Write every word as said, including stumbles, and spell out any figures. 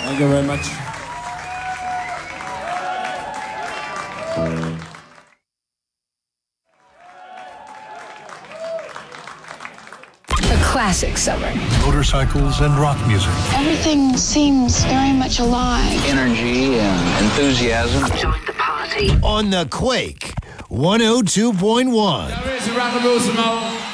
Thank you very much. Classic summer. Motorcycles and rock music. Everything seems very much alive. Energy and enthusiasm. Join the party. On the Quake one oh two point one. Now, raise your rock and roll, Simone.